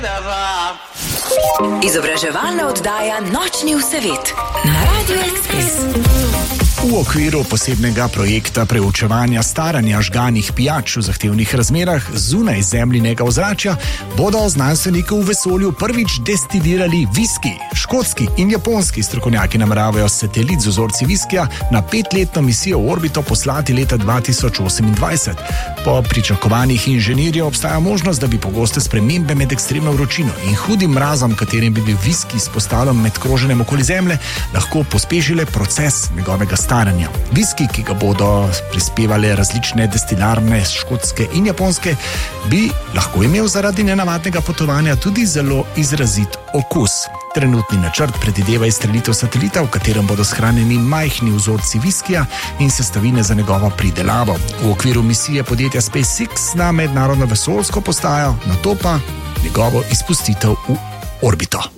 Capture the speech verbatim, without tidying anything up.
Izobraževalna oddaja Nočni vsevet na Radio Ekspres. V okviru posebnega projekta preučevanja staranja žganih pijač v zahtevnih razmerah zunaj zemljinega ozračja bodo znanstveniki v vesolju prvič destilirali viski. Škotski in japonski strokovnjaki nameravajo satelit z vzorci viskija na petletno misijo v orbito poslati leta dva tisoč osemindvajset. Po pričakovanjih inženirjev obstaja možnost, da bi pogoste spremembe med ekstremno vročino in hudim mrazom, katerim bi bil viski izpostavljen med kroženjem okoli Zemlje, lahko pospešile proces njegovega staranja. Viski, ki ga bodo prispevale različne destilarne škotske in japonske, bi lahko imel zaradi nenavadnega potovanja tudi zelo izrazit okus. Trenutni načrt predvideva izstrelitev satelita, v katerem bodo shranjeni majhni vzorci viskija in sestavine za njegovo pridelavo. V okviru misije podjetja SpaceX na mednarodno vesoljsko postajo, nato pa njegovo izpustitev v orbito.